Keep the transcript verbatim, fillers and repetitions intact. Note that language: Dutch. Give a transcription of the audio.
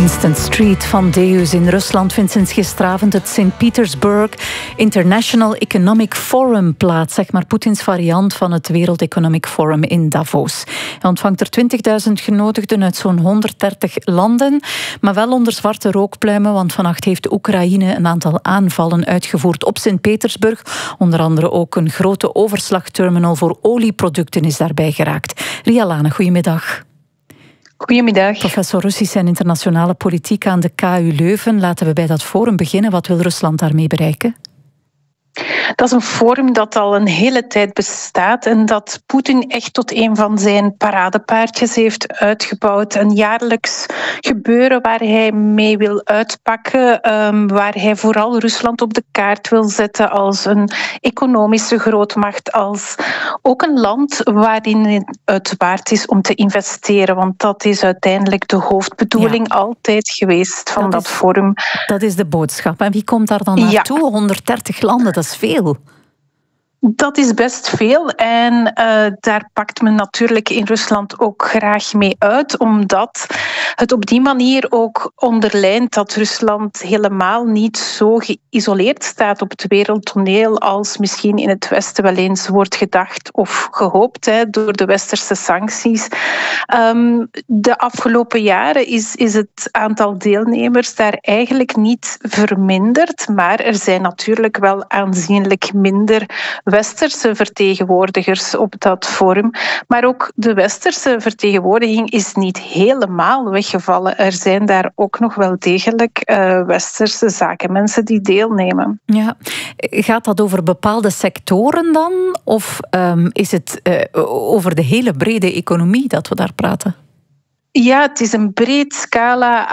Winston Street van Deus in Rusland vindt sinds gisteravond het Saint Petersburg International Economic Forum plaats, zeg maar Poetins variant van het World Economic Forum in Davos. Hij ontvangt er twintigduizend genodigden uit zo'n honderddertig landen, maar wel onder zwarte rookpluimen, want vannacht heeft Oekraïne een aantal aanvallen uitgevoerd op Saint Petersburg. Onder andere ook een grote overslagterminal voor olieproducten is daarbij geraakt. Ria Lane, goedemiddag. Goedemiddag. Professor Russische en internationale politiek aan de K U Leuven. Laten we bij dat forum beginnen. Wat wil Rusland daarmee bereiken? Dat is een forum dat al een hele tijd bestaat en dat Poetin echt tot een van zijn paradepaardjes heeft uitgebouwd. Een jaarlijks gebeuren waar hij mee wil uitpakken, um, waar hij vooral Rusland op de kaart wil zetten als een economische grootmacht, als ook een land waarin het waard is om te investeren, want dat is uiteindelijk de hoofdbedoeling ja. altijd geweest van dat, dat is, forum. Dat is de boodschap. En wie komt daar dan naartoe? Ja. honderddertig landen, dat is veel. Dat is best veel en uh, daar pakt men natuurlijk in Rusland ook graag mee uit, omdat het op die manier ook onderlijnt dat Rusland helemaal niet zo geïsoleerd staat op het wereldtoneel als misschien in het Westen wel eens wordt gedacht of gehoopt hè, door de westerse sancties. Um, de afgelopen jaren is, is het aantal deelnemers daar eigenlijk niet verminderd, maar er zijn natuurlijk wel aanzienlijk minder westerse vertegenwoordigers op dat forum. Maar ook de westerse vertegenwoordiging is niet helemaal weggevallen. Er zijn daar ook nog wel degelijk uh, westerse zakenmensen die deelnemen. Ja. Gaat dat over bepaalde sectoren dan? Of um, is het uh, over de hele brede economie dat we daar praten? Ja, het is een breed scala